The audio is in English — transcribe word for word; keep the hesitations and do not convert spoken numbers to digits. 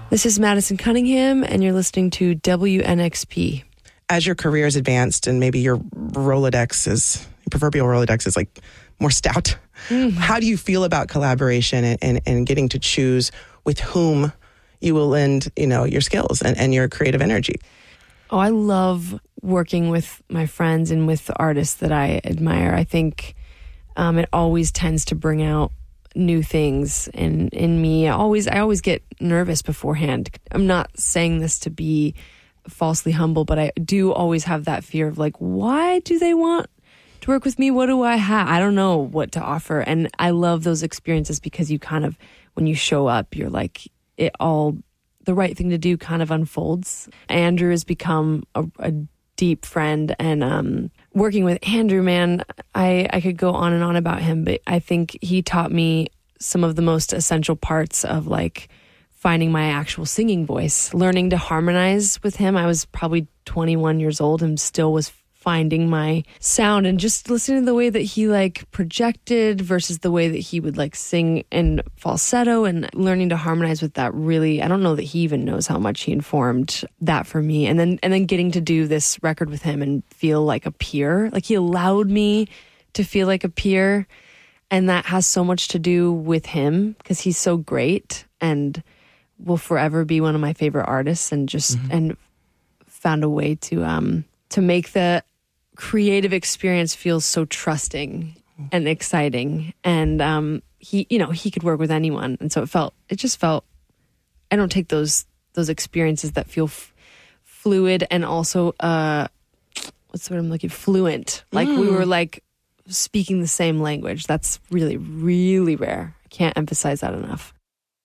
This is Madison Cunningham, and you're listening to W N X P. As your career has advanced and maybe your Rolodex is, your proverbial Rolodex is like more stout, mm. how do you feel about collaboration and, and, and getting to choose with whom you will lend, you know, your skills and, and your creative energy? Oh, I love working with my friends and with the artists that I admire. I think um, it always tends to bring out new things in, in me. I always, I always get nervous beforehand. I'm not saying this to be falsely humble, but I do always have that fear of like, why do they want to work with me? What do I have? I don't know what to offer. And I love those experiences because you kind of, when you show up, you're like, it all, the right thing to do kind of unfolds. Andrew has become a, a deep friend, and um, working with Andrew, man, I, I could go on and on about him, but I think he taught me some of the most essential parts of like finding my actual singing voice, learning to harmonize with him. I was probably twenty-one years old and still was finding my sound, and just listening to the way that he like projected versus the way that he would like sing in falsetto, and learning to harmonize with that. Really, I don't know that he even knows how much he informed that for me. And then and then getting to do this record with him and feel like a peer, like he allowed me to feel like a peer, and that has so much to do with him because he's so great and will forever be one of my favorite artists, and just mm-hmm. and found a way to um to make the creative experience feels so trusting and exciting. And um, he, you know, he could work with anyone. And so it felt, it just felt, I don't take those, those experiences that feel f- fluid and also, uh, what's the word I'm looking, fluent. Like mm. we were like speaking the same language. That's really, really rare. I can't emphasize that enough.